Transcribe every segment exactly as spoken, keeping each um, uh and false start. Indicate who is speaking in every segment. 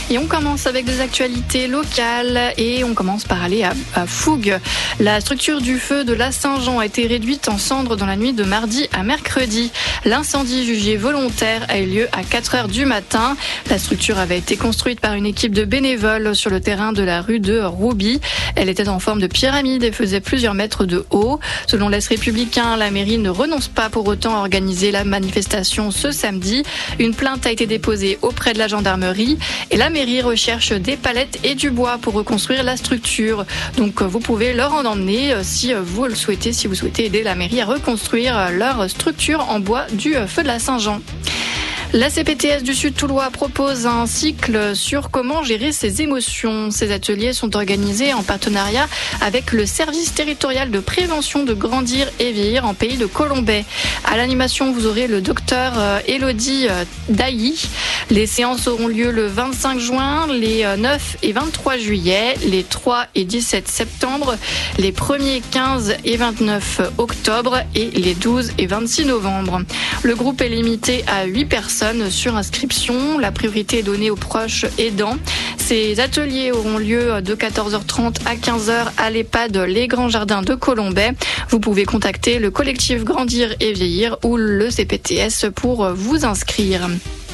Speaker 1: Et on commence avec des actualités locales et on commence par aller à, à Fougues. La structure du feu de la Saint-Jean a été réduite en cendres dans la nuit de mardi à mercredi. L'incendie jugé volontaire a eu lieu à quatre heures du matin. La structure avait été construite par une équipe de bénévoles sur le terrain de la rue de Rouby. Elle était en forme de pyramide et faisait plusieurs mètres de haut. Selon l'Est républicain, la mairie ne renonce pas pour autant à organiser la manifestation ce samedi. Une plainte a été déposée auprès de la gendarmerie et la mairie recherche des palettes et du bois pour reconstruire la structure. Donc vous pouvez leur en emmener si vous le souhaitez, si vous souhaitez aider la mairie à reconstruire leur structure en bois du feu de la Saint-Jean. La C P T S du Sud-Toulois propose un cycle sur comment gérer ses émotions. Ces ateliers sont organisés en partenariat avec le service territorial de prévention de Grandir et Vieillir en pays de Colombais. À l'animation, vous aurez le docteur Elodie Dailly. Les séances auront lieu le vingt-cinq juin, les neuf et vingt-trois juillet, les trois et dix-sept septembre, les premier, quinze et vingt-neuf octobre et les douze et vingt-six novembre. Le groupe est limité à huit personnes sur inscription. La priorité est donnée aux proches aidants. Ces ateliers auront lieu de quatorze heures trente à quinze heures à l'EHPAD Les Grands Jardins de Colombais. Vous pouvez contacter le collectif Grandir et Vieillir ou le C P T S pour vous inscrire.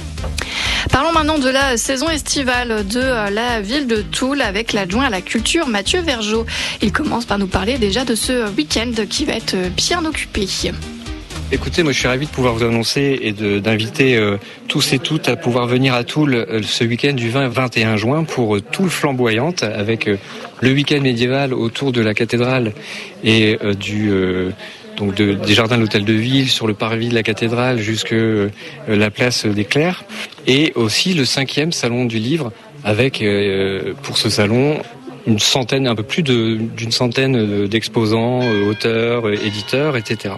Speaker 1: Parlons maintenant de la saison estivale de la ville de Toul avec l'adjoint à la culture Mathieu Vergeot. Il commence par nous parler déjà de ce week-end qui va être bien occupé.
Speaker 2: Écoutez, moi je suis ravi de pouvoir vous annoncer et de, d'inviter euh, tous et toutes à pouvoir venir à Toul euh, ce week-end du vingt et vingt et un juin pour euh, Toul flamboyante avec euh, le week-end médiéval autour de la cathédrale et euh, du euh, donc de, des jardins de l'hôtel de ville sur le parvis de la cathédrale jusque euh, la place des Clercs et aussi le cinquième salon du livre avec euh, pour ce salon une centaine, un peu plus de, d'une centaine d'exposants, euh, auteurs, euh, éditeurs, et cetera.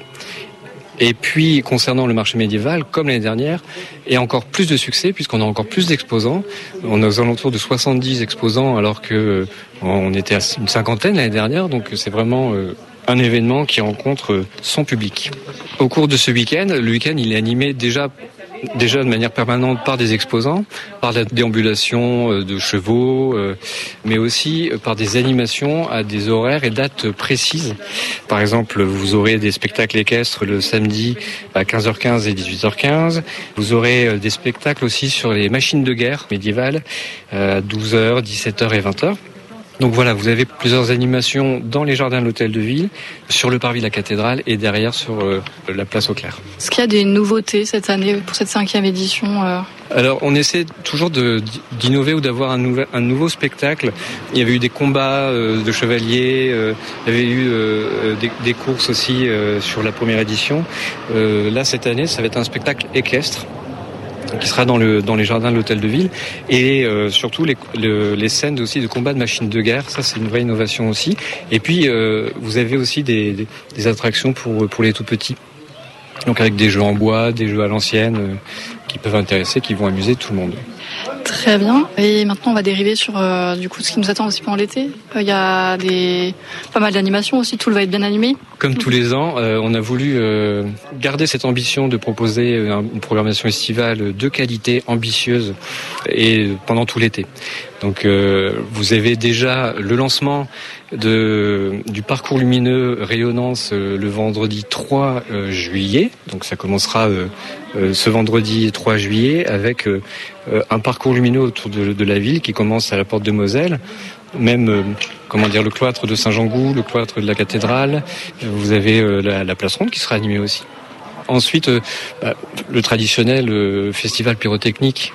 Speaker 2: Et puis, concernant le marché médiéval, comme l'année dernière, et encore plus de succès, puisqu'on a encore plus d'exposants. On est aux alentours de soixante-dix exposants, alors que on était à une cinquantaine l'année dernière, donc c'est vraiment un événement qui rencontre son public. Au cours de ce week-end, le week-end, il est animé déjà déjà de manière permanente par des exposants, par la déambulation de chevaux, euh, mais aussi par des animations à des horaires et dates précises. Par exemple, vous aurez des spectacles équestres le samedi à quinze heures quinze et dix-huit heures quinze. Vous aurez des spectacles aussi sur les machines de guerre médiévales à douze heures, dix-sept heures et vingt heures. Donc voilà, vous avez plusieurs animations dans les jardins de l'hôtel de ville, sur le parvis de la cathédrale et derrière sur euh, la place aux Clercs.
Speaker 1: Est-ce qu'il y a des nouveautés cette année pour cette cinquième édition euh...
Speaker 2: Alors on essaie toujours de, d'innover ou d'avoir un, nouvel, un nouveau spectacle. Il y avait eu des combats euh, de chevaliers, euh, il y avait eu euh, des, des courses aussi euh, sur la première édition. Euh, là cette année ça va être un spectacle équestre qui sera dans le dans les jardins de l'hôtel de ville et euh, surtout les le, les scènes aussi de combat de machines de guerre, ça c'est une vraie innovation aussi. Et puis euh, vous avez aussi des, des des attractions pour pour les tout petits. Donc avec des jeux en bois, des jeux à l'ancienne euh, qui peuvent intéresser, qui vont amuser tout le monde.
Speaker 1: Très bien. Et maintenant, on va dériver sur euh, du coup ce qui nous attend aussi pendant l'été. Il euh, y a des pas mal d'animations aussi. Tout va être bien animé.
Speaker 2: Comme tous les ans, euh, on a voulu euh, garder cette ambition de proposer une programmation estivale de qualité, ambitieuse, et pendant tout l'été. Donc, euh, vous avez déjà le lancement de du parcours lumineux Rayonnance euh, le vendredi trois juillet. Donc, ça commencera euh, euh, ce vendredi trois juillet avec euh, un parcours lumineux autour de, de la ville qui commence à la porte de Moselle. Même, euh, comment dire, le cloître de Saint-Jean-Gou, le cloître de la cathédrale. Vous avez euh, la, la place ronde qui sera animée aussi. Ensuite, euh, bah, le traditionnel euh, festival pyrotechnique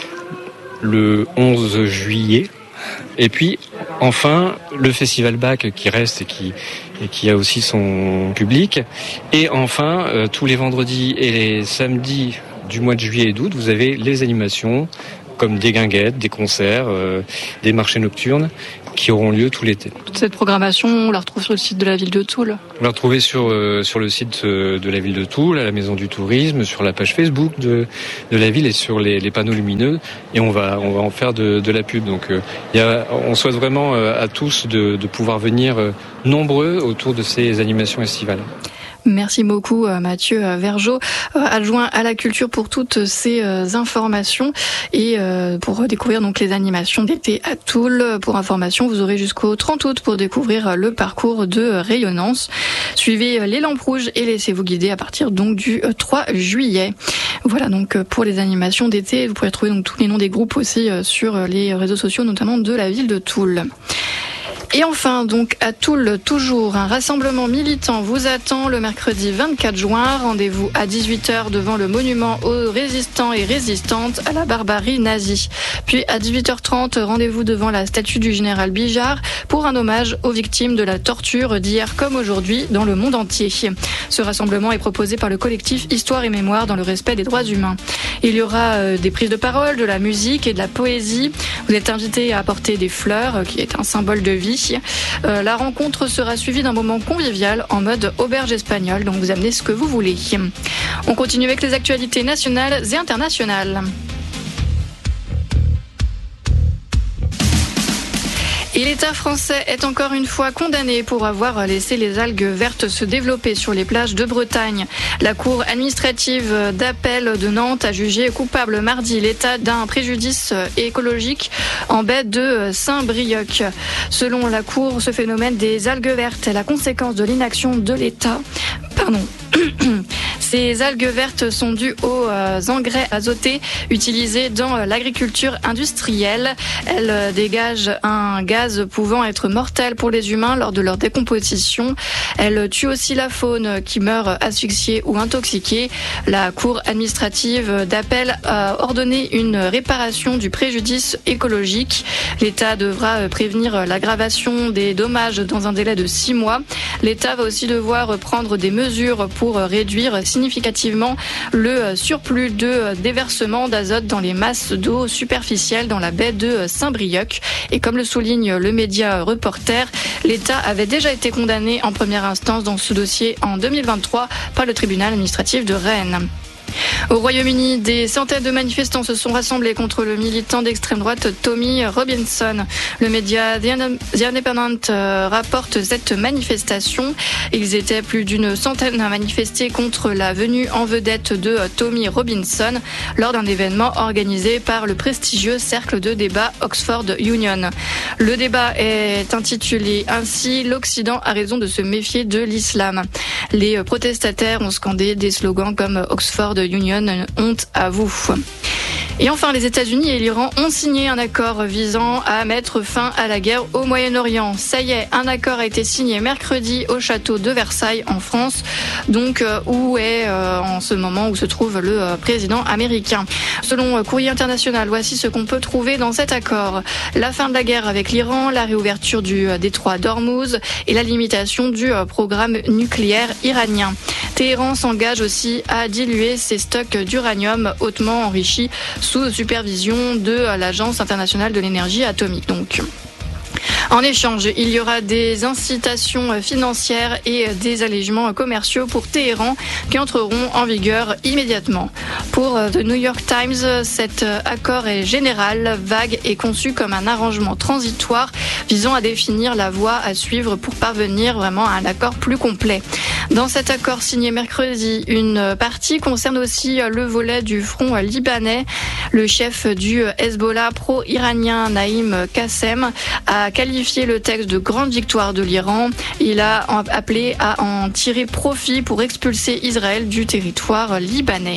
Speaker 2: le onze juillet. Et puis, enfin, le festival Bac qui reste et qui, et qui a aussi son public. Et enfin, euh, tous les vendredis et les samedis du mois de juillet et d'août, vous avez les animations comme des guinguettes, des concerts, euh, des marchés nocturnes qui auront lieu tout l'été.
Speaker 1: Toute cette programmation, on la retrouve sur le site de la ville de Toul.
Speaker 2: On la retrouve sur euh, sur le site euh, de la ville de Toul, à la Maison du Tourisme, sur la page Facebook de de la ville et sur les, les panneaux lumineux. Et on va on va en faire de, de la pub. Donc euh, il y a, on souhaite vraiment euh, à tous de, de pouvoir venir euh, nombreux autour de ces animations estivales.
Speaker 1: Merci beaucoup Mathieu Vergeot, adjoint à la culture, pour toutes ces informations et pour découvrir donc les animations d'été à Toul. Pour information, vous aurez jusqu'au trente août pour découvrir le parcours de rayonnance. Suivez les lampes rouges et laissez-vous guider à partir donc du trois juillet. Voilà donc pour les animations d'été. Vous pourrez trouver donc tous les noms des groupes aussi sur les réseaux sociaux, notamment de la ville de Toul. Et enfin, donc, à Toul, toujours, un rassemblement militant vous attend le mercredi vingt-quatre juin. Rendez-vous à dix-huit heures devant le monument aux résistants et résistantes à la barbarie nazie. Puis, à dix-huit heures trente, rendez-vous devant la statue du général Bijard pour un hommage aux victimes de la torture d'hier comme aujourd'hui dans le monde entier. Ce rassemblement est proposé par le collectif Histoire et Mémoire dans le respect des droits humains. Il y aura des prises de parole, de la musique et de la poésie. Vous êtes invités à apporter des fleurs, qui est un symbole de vie. Euh, la rencontre sera suivie d'un moment convivial en mode auberge espagnole, donc vous amenez ce que vous voulez. On continue avec les actualités nationales et internationales. Et l'État français est encore une fois condamné pour avoir laissé les algues vertes se développer sur les plages de Bretagne. La Cour administrative d'appel de Nantes a jugé coupable mardi l'État d'un préjudice écologique en baie de Saint-Brieuc. Selon la Cour, ce phénomène des algues vertes est la conséquence de l'inaction de l'État. Pardon. Ces algues vertes sont dues aux engrais azotés utilisés dans l'agriculture industrielle. Elles dégagent un gaz pouvant être mortel pour les humains lors de leur décomposition. Elles tuent aussi la faune qui meurt asphyxiée ou intoxiquée. La Cour administrative d'appel a ordonné une réparation du préjudice écologique. L'État devra prévenir l'aggravation des dommages dans un délai de six mois. L'État va aussi devoir prendre des mesures pour réduire significativement le surplus de déversement d'azote dans les masses d'eau superficielles dans la baie de Saint-Brieuc. Et comme le souligne le média Reporter, l'État avait déjà été condamné en première instance dans ce dossier en deux mille vingt-trois par le tribunal administratif de Rennes. Au Royaume-Uni, des centaines de manifestants se sont rassemblés contre le militant d'extrême droite Tommy Robinson. Le média The Independent rapporte cette manifestation. Ils étaient plus d'une centaine à manifester contre la venue en vedette de Tommy Robinson lors d'un événement organisé par le prestigieux cercle de débat Oxford Union. Le débat est intitulé ainsi « L'Occident a raison de se méfier de l'islam ». Les protestataires ont scandé des slogans comme Oxford Union, honte à vous. Et enfin, les États-Unis et l'Iran ont signé un accord visant à mettre fin à la guerre au Moyen-Orient. Ça y est, un accord a été signé mercredi au château de Versailles en France, donc euh, où est euh, en ce moment où se trouve le euh, président américain. Selon euh, Courrier International, voici ce qu'on peut trouver dans cet accord. La fin de la guerre avec l'Iran, la réouverture du euh, détroit d'Ormuz et la limitation du euh, programme nucléaire iranien. Téhéran s'engage aussi à diluer ses stocks d'uranium hautement enrichi sous supervision de l'Agence internationale de l'énergie atomique. Donc, en échange, il y aura des incitations financières et des allégements commerciaux pour Téhéran qui entreront en vigueur immédiatement. Pour The New York Times, cet accord est général, vague et conçu comme un arrangement transitoire visant à définir la voie à suivre pour parvenir vraiment à un accord plus complet. Dans cet accord signé mercredi, une partie concerne aussi le volet du front libanais. Le chef du Hezbollah pro-iranien Naïm Qassem a qualifié le texte de grande victoire de l'Iran. Il a appelé à en tirer profit pour expulser Israël du territoire libanais.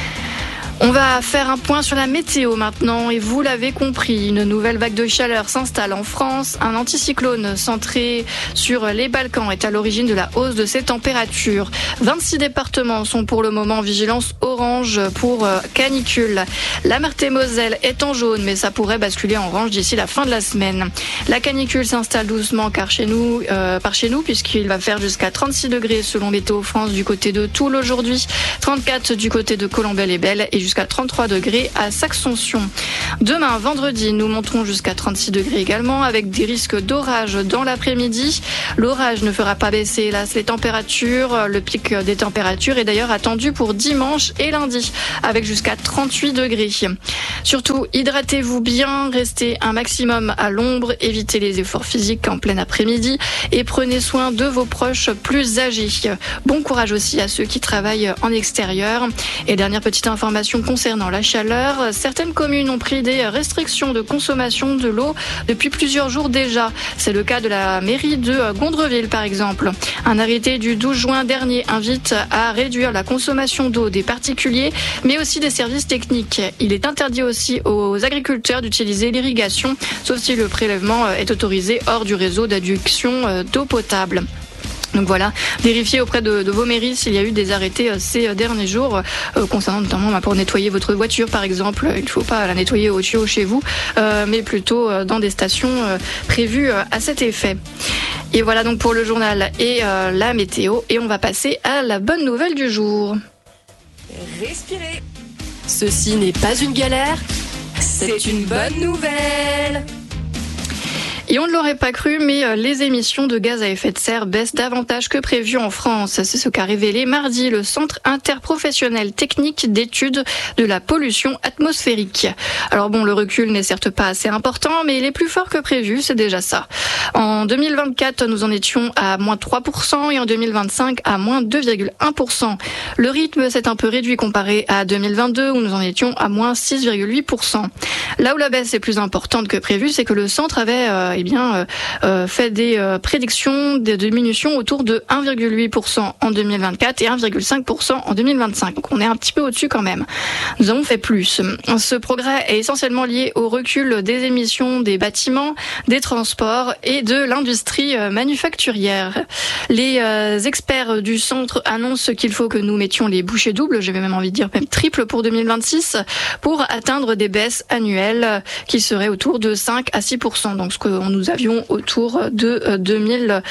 Speaker 1: On va faire un point sur la météo maintenant et vous l'avez compris, une nouvelle vague de chaleur s'installe en France. Un anticyclone centré sur les Balkans est à l'origine de la hausse de ces températures. vingt-six départements sont pour le moment en vigilance orange pour canicule. La Meurthe-et-Moselle est en jaune mais ça pourrait basculer en orange d'ici la fin de la semaine. La canicule s'installe doucement car chez nous, euh, par chez nous puisqu'il va faire jusqu'à trente-six degrés selon Météo France du côté de Toul aujourd'hui, trente-quatre du côté de Colombelles-les-Belles et jusqu'à trente-trois degrés à Saxonsion. Demain, vendredi, nous monterons jusqu'à trente-six degrés également, avec des risques d'orage dans l'après-midi. L'orage ne fera pas baisser, hélas, les températures. Le pic des températures est d'ailleurs attendu pour dimanche et lundi, avec jusqu'à trente-huit degrés. Surtout, hydratez-vous bien, restez un maximum à l'ombre, évitez les efforts physiques en plein après-midi et prenez soin de vos proches plus âgés. Bon courage aussi à ceux qui travaillent en extérieur. Et dernière petite information concernant la chaleur, certaines communes ont pris des restrictions de consommation de l'eau depuis plusieurs jours déjà. C'est le cas de la mairie de Gondreville par exemple. Un arrêté du douze juin dernier invite à réduire la consommation d'eau des particuliers, mais aussi des services techniques. Il est interdit aussi aux agriculteurs d'utiliser l'irrigation, sauf si le prélèvement est autorisé hors du réseau d'adduction d'eau potable. Donc voilà, vérifiez auprès de, de vos mairies s'il y a eu des arrêtés ces derniers jours, euh, concernant notamment bah, pour nettoyer votre voiture par exemple. Il ne faut pas la nettoyer au tuyau chez vous, euh, mais plutôt euh, dans des stations euh, prévues euh, à cet effet. Et voilà donc pour le journal et euh, la météo. Et on va passer à la bonne nouvelle du jour.
Speaker 3: Respirez. Ceci n'est pas une galère, c'est une bonne nouvelle.
Speaker 1: Et on ne l'aurait pas cru, mais les émissions de gaz à effet de serre baissent davantage que prévu en France. C'est ce qu'a révélé mardi le Centre interprofessionnel technique d'études de la pollution atmosphérique. Alors bon, le recul n'est certes pas assez important, mais il est plus fort que prévu, c'est déjà ça. En deux mille vingt-quatre, nous en étions à moins trois pour cent et en deux mille vingt-cinq à moins deux virgule un pour cent. Le rythme s'est un peu réduit comparé à deux mille vingt-deux où nous en étions à moins six virgule huit pour cent. Là où la baisse est plus importante que prévu, c'est que le centre avait euh, eh bien, euh, fait des euh, prédictions de diminution autour de un virgule huit pour cent en deux mille vingt-quatre et un virgule cinq pour cent en deux mille vingt-cinq. Donc on est un petit peu au-dessus quand même. Nous avons fait plus. Ce progrès est essentiellement lié au recul des émissions des bâtiments, des transports et de l'industrie manufacturière. Les euh, experts du centre annoncent qu'il faut que nous mettions les bouchées doubles, j'avais même envie de dire même triple pour deux mille vingt-six, pour atteindre des baisses annuelles qui seraient autour de cinq à six pour cent. Donc ce que nous avions autour de deux mille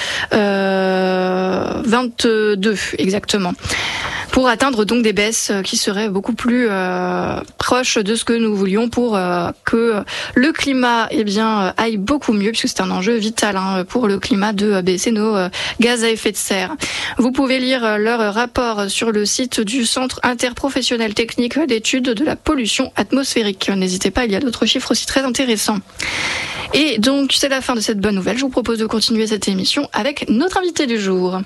Speaker 1: vingt-deux exactement. Pour atteindre donc des baisses qui seraient beaucoup plus euh, proches de ce que nous voulions pour euh, que le climat eh bien aille beaucoup mieux, puisque c'est un enjeu vital hein, pour le climat de baisser nos euh, gaz à effet de serre. Vous pouvez lire leur rapport sur le site du Centre interprofessionnel technique d'études de la pollution atmosphérique. N'hésitez pas, il y a d'autres chiffres aussi très intéressants. Et donc c'est la fin de cette bonne nouvelle. Je vous propose de continuer cette émission avec notre invité du jour.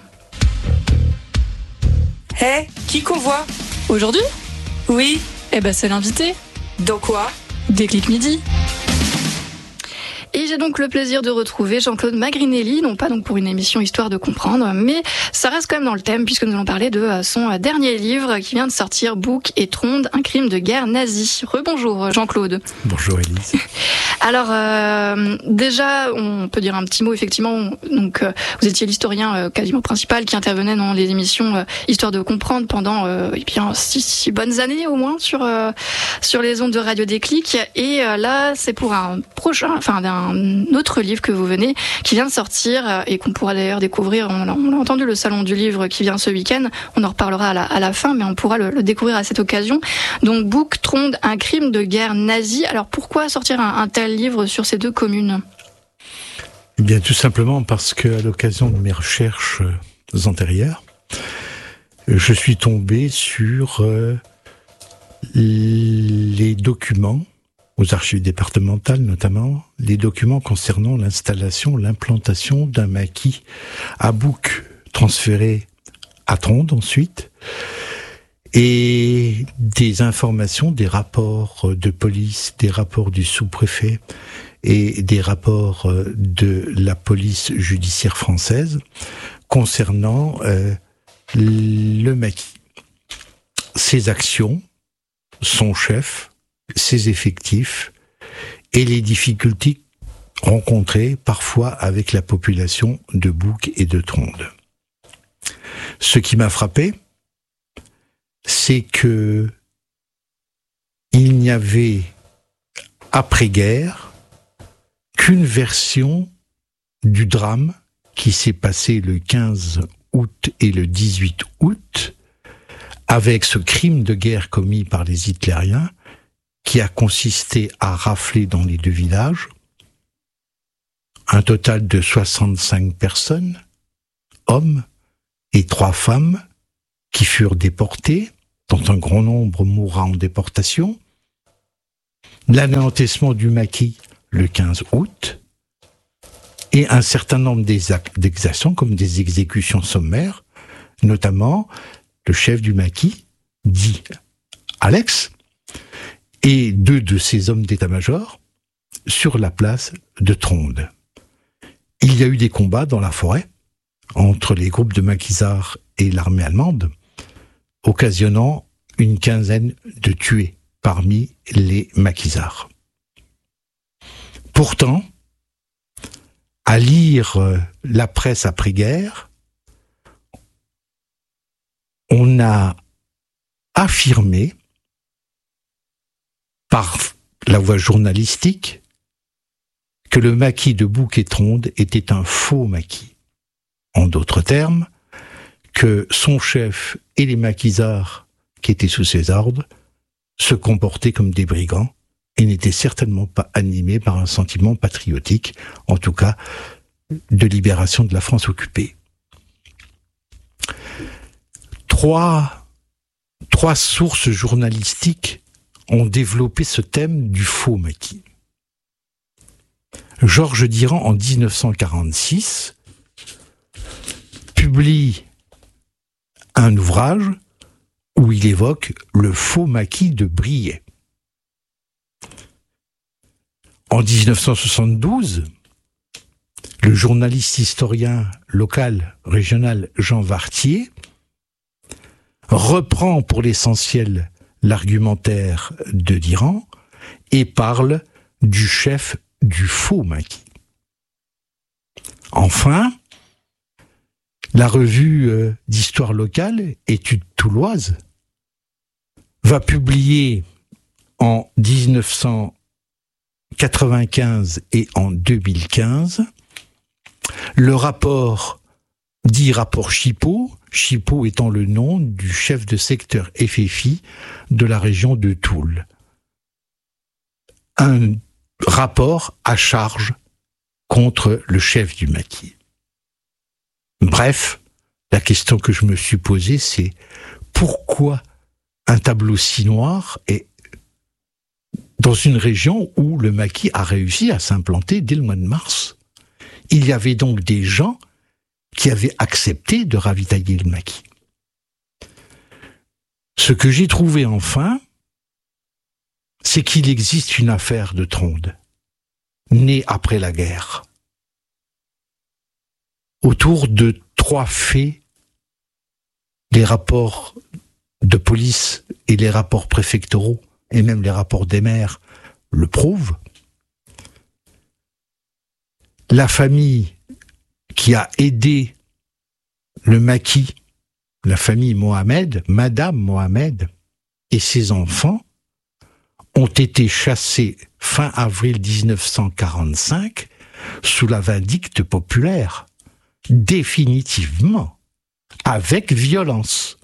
Speaker 3: Hé, hey, qui qu'on voit
Speaker 1: Aujourd'hui ?
Speaker 3: Oui.
Speaker 1: Eh ben c'est l'invité.
Speaker 3: Dans quoi ?
Speaker 1: Déclic Midi. Et j'ai donc le plaisir de retrouver Jean-Claude Magrinelli, non pas donc pour une émission Histoire de comprendre, mais ça reste quand même dans le thème puisque nous allons parler de son dernier livre qui vient de sortir, Bouc et Tronde, un crime de guerre nazi. Rebonjour Jean-Claude.
Speaker 4: Bonjour Élise.
Speaker 1: Alors euh, déjà, on peut dire un petit mot effectivement. Donc euh, vous étiez l'historien euh, quasiment principal qui intervenait dans les émissions euh, Histoire de comprendre pendant euh, eh bien six, six bonnes années au moins sur euh, sur les ondes de Radio Déclic. Et euh, là, c'est pour un prochain, enfin d'un un autre livre que vous venez, qui vient de sortir et qu'on pourra d'ailleurs découvrir. On l'a, on l'a entendu, le salon du livre qui vient ce week-end. On en reparlera à la, à la fin, mais on pourra le, le découvrir à cette occasion. Donc, Bouc, Tronde, un crime de guerre nazi. Alors, pourquoi sortir un, un tel livre sur ces deux communes ?
Speaker 4: Eh bien, tout simplement parce que, à l'occasion de mes recherches antérieures, je suis tombé sur euh, les documents, aux archives départementales notamment, les documents concernant l'installation, l'implantation d'un maquis à Bouc, transféré à Tronde ensuite, et des informations, des rapports de police, des rapports du sous-préfet et des rapports de la police judiciaire française concernant euh, le maquis. Ses actions, son chef, ses effectifs et les difficultés rencontrées parfois avec la population de Bouc et de Tronde. Ce qui m'a frappé, c'est que il n'y avait après-guerre qu'une version du drame qui s'est passé le quinze août et le dix-huit août avec ce crime de guerre commis par les hitlériens, qui a consisté à rafler dans les deux villages un total de soixante-cinq personnes, hommes et trois femmes, qui furent déportés, dont un grand nombre mourra en déportation. L'anéantissement du maquis le quinze août, et un certain nombre d'exactions, comme des exécutions sommaires, notamment le chef du maquis, dit Alex, et deux de ses hommes d'état-major sur la place de Tronde. Il y a eu des combats dans la forêt entre les groupes de maquisards et l'armée allemande, occasionnant une quinzaine de tués parmi les maquisards. Pourtant, à lire la presse après-guerre, on a affirmé par la voie journalistique que le maquis de Bouquet-Tronde était un faux maquis. En d'autres termes, que son chef et les maquisards qui étaient sous ses ordres se comportaient comme des brigands et n'étaient certainement pas animés par un sentiment patriotique, en tout cas de libération de la France occupée. Trois, trois sources journalistiques ont développé ce thème du faux maquis. Georges Diran, en dix-neuf cent quarante-six, publie un ouvrage où il évoque le faux maquis de Briey. En dix-neuf cent soixante-douze, le journaliste historien local, régional Jean Vartier reprend pour l'essentiel l'argumentaire de Diran et parle du chef du faux maquis. Enfin, la revue euh, d'histoire locale, Études touloises, va publier en dix-neuf cent quatre-vingt-quinze et en deux mille quinze le rapport dit rapport Chipot, Chipot étant le nom du chef de secteur F F I de la région de Toul. Un rapport à charge contre le chef du maquis. Bref, la question que je me suis posée, c'est pourquoi un tableau si noir est dans une région où le maquis a réussi à s'implanter dès le mois de mars. Il y avait donc des gens qui avaient accepté de ravitailler le maquis. Ce que j'ai trouvé enfin, c'est qu'il existe une affaire de Tronde, née après la guerre, autour de trois faits, les rapports de police et les rapports préfectoraux, et même les rapports des maires, le prouvent. La famille qui a aidé le maquis, la famille Mohamed, Madame Mohamed et ses enfants, ont été chassés fin avril dix-neuf cent quarante-cinq sous la vindicte populaire, définitivement, avec violence.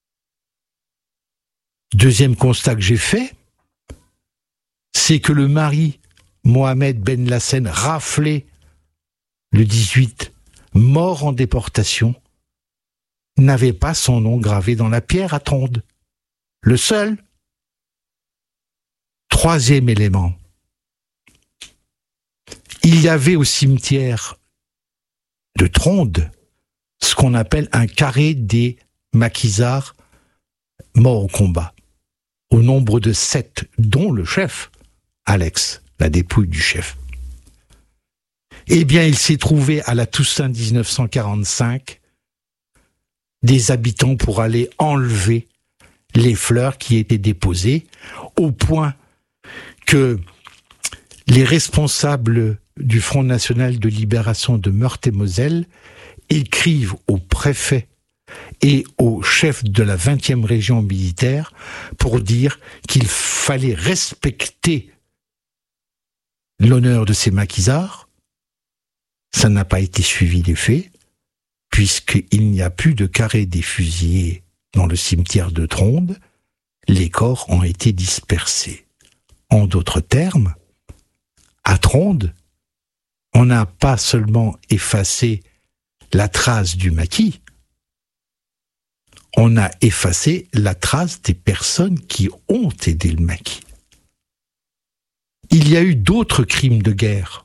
Speaker 4: Deuxième constat que j'ai fait, c'est que le mari Mohamed Ben Lassen, raflé le dix-huit, mort en déportation, n'avait pas son nom gravé dans la pierre à Tronde. Le seul. Troisième élément. Il y avait au cimetière de Tronde ce qu'on appelle un carré des maquisards morts au combat, au nombre de sept, dont le chef, Alex, la dépouille du chef. Eh bien, il s'est trouvé à la Toussaint dix-neuf cent quarante-cinq des habitants pour aller enlever les fleurs qui étaient déposées, au point que les responsables du Front National de Libération de Meurthe-et-Moselle écrivent au préfet et au chef de la vingtième région militaire pour dire qu'il fallait respecter l'honneur de ces maquisards. Ça n'a pas été suivi des faits, puisqu'il n'y a plus de carré des fusillés dans le cimetière de Tronde, les corps ont été dispersés. En d'autres termes, à Tronde, on n'a pas seulement effacé la trace du maquis, on a effacé la trace des personnes qui ont aidé le maquis. Il y a eu d'autres crimes de guerre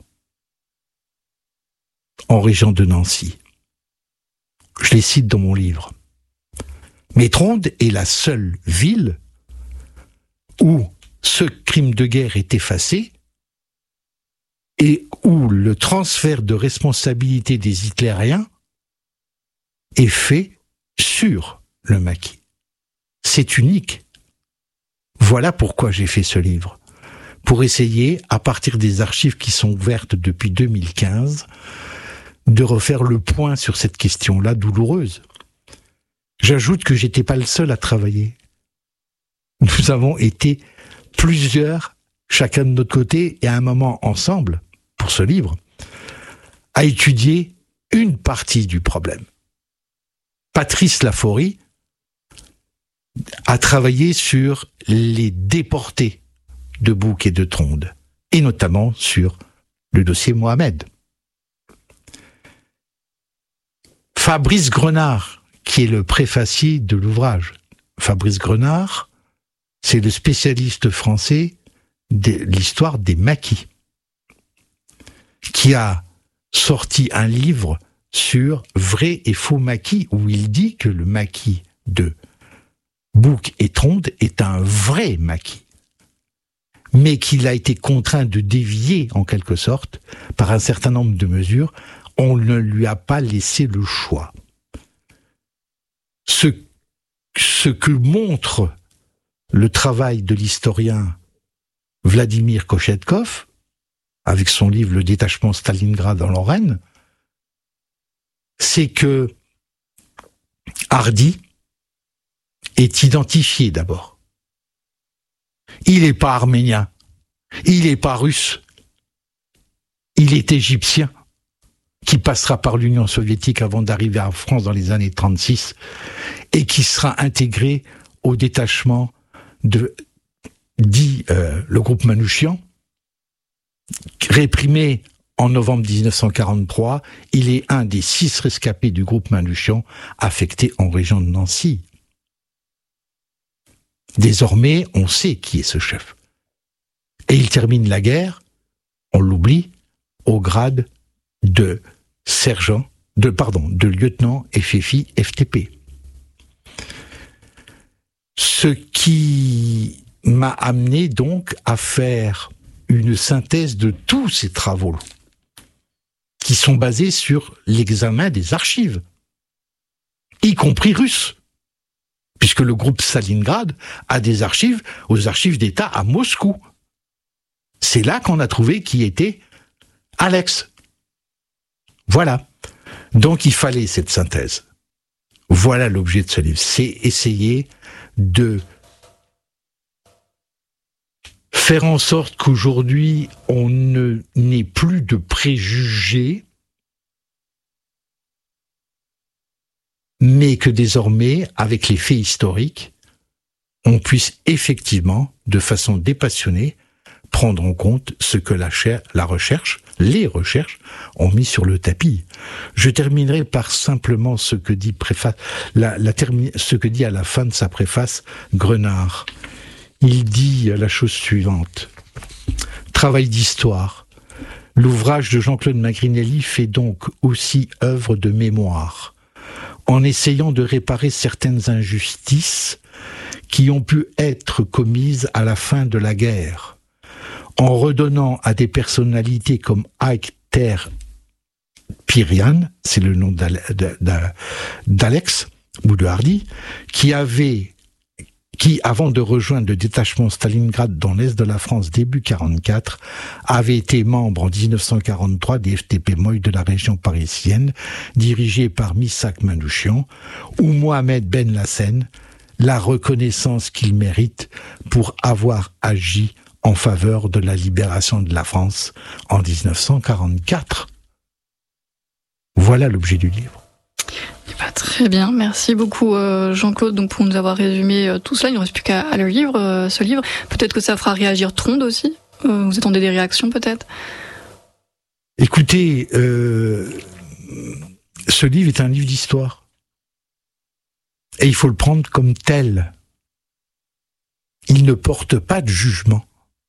Speaker 4: en région de Nancy. Je les cite dans mon livre. Mais Tronde est la seule ville où ce crime de guerre est effacé et où le transfert de responsabilité des hitlériens est fait sur le maquis. C'est unique. Voilà pourquoi j'ai fait ce livre. Pour essayer, à partir des archives qui sont ouvertes depuis deux mille quinze, de refaire le point sur cette question-là douloureuse. J'ajoute que j'étais pas le seul à travailler. Nous avons été plusieurs, chacun de notre côté, et à un moment ensemble, pour ce livre, à étudier une partie du problème. Patrice Laforie a travaillé sur les déportés de Bouc et de Tronde, et notamment sur le dossier Mohamed. Fabrice Grenard, qui est le préfacier de l'ouvrage. Fabrice Grenard, c'est le spécialiste français de l'histoire des maquis, qui a sorti un livre sur vrai et faux maquis, où il dit que le maquis de Bouc et Tronde est un vrai maquis, mais qu'il a été contraint de dévier, en quelque sorte, par un certain nombre de mesures. On ne lui a pas laissé le choix. Ce, ce que montre le travail de l'historien Vladimir Kochetkov, avec son livre « Le détachement Stalingrad en Lorraine », c'est que Hardy est identifié d'abord. Il n'est pas arménien, il n'est pas russe, il est égyptien, qui passera par l'Union soviétique avant d'arriver en France dans les années trente-six, et qui sera intégré au détachement de, dit euh, le groupe Manouchian, réprimé en novembre dix-neuf cent quarante-trois. Il est un des six rescapés du groupe Manouchian affecté en région de Nancy. Désormais, on sait qui est ce chef. Et il termine la guerre, on l'oublie, au grade de sergent, de pardon, de lieutenant F F I F T P. Ce qui m'a amené donc à faire une synthèse de tous ces travaux qui sont basés sur l'examen des archives, y compris russes, puisque le groupe Stalingrad a des archives aux archives d'État à Moscou. C'est là qu'on a trouvé qui était Alex. Voilà. Donc il fallait cette synthèse. Voilà l'objet de ce livre. C'est essayer de faire en sorte qu'aujourd'hui, on ne n'ait plus de préjugés, mais que désormais, avec les faits historiques, on puisse effectivement, de façon dépassionnée, prendre en compte ce que la, cher- la recherche, les recherches, ont mis sur le tapis. Je terminerai par simplement ce que dit, préface, la, la termi- ce que dit à la fin de sa préface Grenard. Il dit la chose suivante. Travail d'histoire. L'ouvrage de Jean-Claude Magrinelli fait donc aussi œuvre de mémoire, en essayant de réparer certaines injustices qui ont pu être commises à la fin de la guerre, en redonnant à des personnalités comme Aïkter Pirian, c'est le nom d'Alex, ou de Hardy, qui avait, qui, avant de rejoindre le détachement Stalingrad dans l'est de la France début quarante-quatre, avait été membre en dix-neuf cent quarante-trois des F T P Moy de la région parisienne, dirigé par Missak Manouchian, ou Mohamed Ben Lassen, la reconnaissance qu'il mérite pour avoir agi en faveur de la libération de la France en dix-neuf cent quarante-quatre. Voilà l'objet du livre.
Speaker 1: Eh ben, très Très bien, merci beaucoup euh, Jean-Claude donc pour nous avoir résumé euh, tout cela. Il ne reste plus qu'à à le lire, euh, ce livre. Peut-être que ça fera réagir Tronde aussi. Euh, vous attendez des réactions peut-être ?
Speaker 4: Écoutez, euh, ce livre est un livre d'histoire. Et il faut le prendre comme tel. Il ne porte pas de jugement.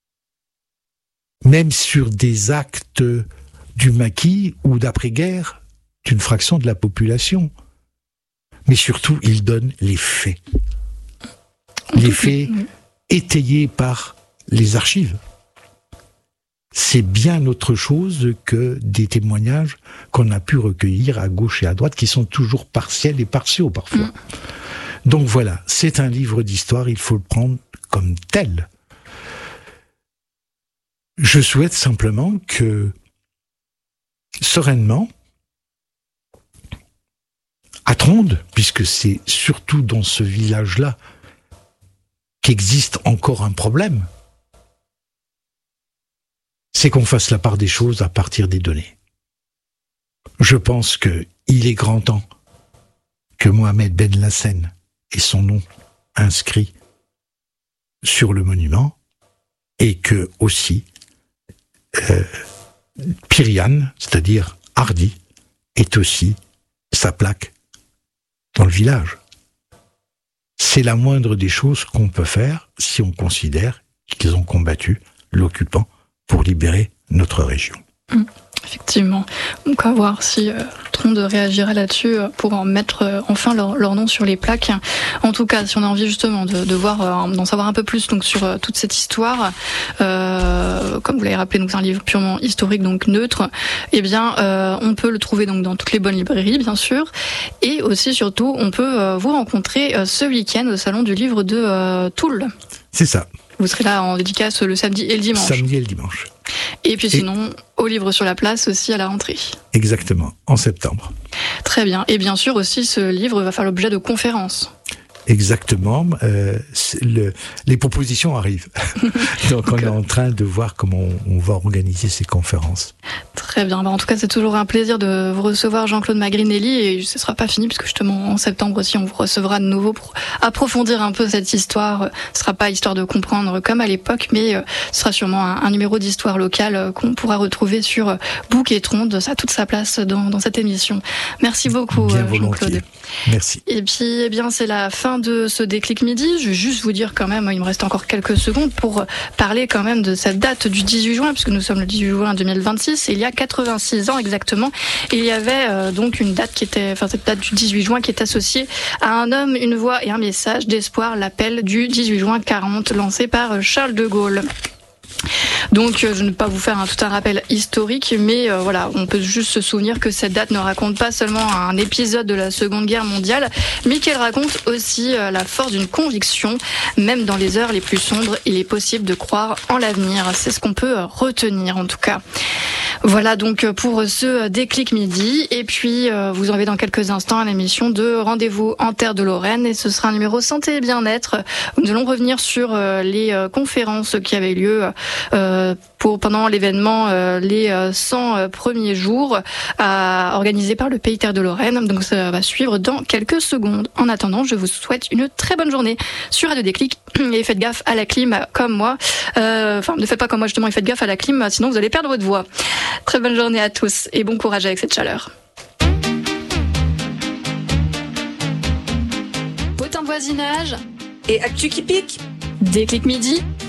Speaker 4: Même sur des actes du maquis ou d'après-guerre d'une fraction de la population. Mais surtout, il donne les faits. Les faits étayés par les archives. C'est bien autre chose que des témoignages qu'on a pu recueillir à gauche et à droite, qui sont toujours partiels et partiaux parfois. Mmh. Donc voilà, c'est un livre d'histoire, il faut le prendre comme tel. Je souhaite simplement que, sereinement, à Tronde, puisque c'est surtout dans ce village-là qu'existe encore un problème, c'est qu'on fasse la part des choses à partir des données. Je pense qu'il est grand temps que Mohamed Ben Lassen ait son nom inscrit sur le monument et que aussi euh, Pyriane, c'est-à-dire Hardy, ait aussi sa plaque dans le village. C'est la moindre des choses qu'on peut faire si on considère qu'ils ont combattu l'occupant pour libérer notre région.
Speaker 1: Mmh, effectivement. Donc à voir si euh, Tronde réagira là-dessus euh, pour en mettre euh, enfin leur, leur nom sur les plaques. En tout cas, si on a envie justement de, de voir, euh, d'en savoir un peu plus donc sur euh, toute cette histoire, euh, comme vous l'avez rappelé, donc c'est un livre purement historique, donc neutre. Eh bien, euh, on peut le trouver donc dans toutes les bonnes librairies, bien sûr, et aussi surtout, on peut euh, vous rencontrer euh, ce week-end au salon du livre de euh, Toul.
Speaker 4: C'est ça.
Speaker 1: Vous serez là en dédicace le samedi et le dimanche.
Speaker 4: Samedi et le dimanche.
Speaker 1: Et puis sinon, et... au livre sur la place aussi à la rentrée.
Speaker 4: Exactement, en septembre.
Speaker 1: Très bien. Et bien sûr aussi, ce livre va faire l'objet de conférences.
Speaker 4: Exactement. Euh, le, les propositions arrivent. Donc on est en train de voir comment on, on va organiser ces conférences.
Speaker 1: Très bien. Bah, en tout cas, c'est toujours un plaisir de vous recevoir, Jean-Claude Magrinelli. Et ce ne sera pas fini, puisque justement en septembre aussi, on vous recevra de nouveau pour approfondir un peu cette histoire. Ce ne sera pas histoire de comprendre comme à l'époque, mais ce sera sûrement un, un numéro d'histoire locale qu'on pourra retrouver sur Bouc et Tronde. Ça a toute sa place dans, dans cette émission. Merci beaucoup,
Speaker 4: bien
Speaker 1: Jean-Claude.
Speaker 4: Merci.
Speaker 1: Et puis, eh bien, c'est la fin de ce déclic midi. Je vais juste vous dire quand même, il me reste encore quelques secondes pour parler quand même de cette date du dix-huit juin, puisque nous sommes le dix-huit juin deux mille vingt-six, et il y a quatre-vingt-six ans exactement, il y avait euh, donc une date qui était, enfin cette date du dix-huit juin qui est associée à un homme, une voix et un message d'espoir, l'appel du dix-huit juin quarante, lancé par Charles de Gaulle. Donc je ne vais pas vous faire un, tout un rappel historique, mais euh, voilà, on peut juste se souvenir que cette date ne raconte pas seulement un épisode de la Seconde Guerre mondiale, mais qu'elle raconte aussi euh, la force d'une conviction. Même dans les heures les plus sombres, il est possible de croire en l'avenir. C'est ce qu'on peut euh, retenir en tout cas. Voilà donc pour ce déclic midi. Et puis euh, vous en avez dans quelques instants à l'émission de Rendez-vous en Terre de Lorraine, et ce sera un numéro santé et bien-être. Nous allons revenir sur euh, les euh, conférences qui avaient lieu euh, pour pendant l'événement euh, les cent premiers jours euh, organisé par le Pays Terre de Lorraine. Donc ça va suivre dans quelques secondes. En attendant, je vous souhaite une très bonne journée sur Radio Déclic, et faites gaffe à la clim comme moi. Euh, enfin, ne faites pas comme moi justement et faites gaffe à la clim, sinon vous allez perdre votre voix. Très bonne journée à tous et bon courage avec cette chaleur.
Speaker 3: Potin de voisinage et actu qui pique.
Speaker 1: Déclic midi.